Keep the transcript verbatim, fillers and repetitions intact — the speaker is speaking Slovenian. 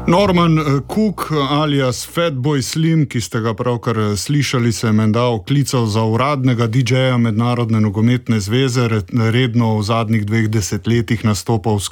Norman Cook alias Fatboy Slim, ki ste ga pravkar slišali, se je menda oklical za uradnega didžeja Mednarodne nogometne zveze, redno v zadnjih dveh desetletjih nastopal